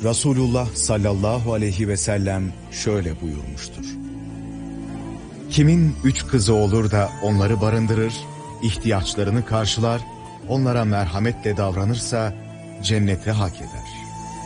Resulullah sallallahu aleyhi ve sellem şöyle buyurmuştur. Kimin 3 kızı olur da onları barındırır, ihtiyaçlarını karşılar, onlara merhametle davranırsa cennete hak eder.